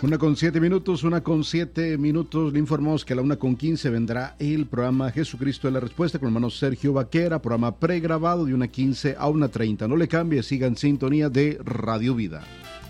1:07, le informamos que a la 1:15 vendrá el programa Jesucristo de la Respuesta con el hermano Sergio Vaquera, programa pregrabado de 1:15 a 1:30. No le cambie, siga en sintonía de Radio Vida.